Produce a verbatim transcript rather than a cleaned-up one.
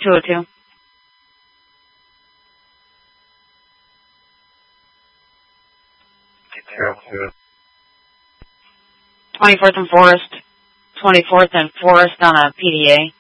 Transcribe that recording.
two oh two. twenty-fourth and Forest. twenty-fourth and Forest on a P D A.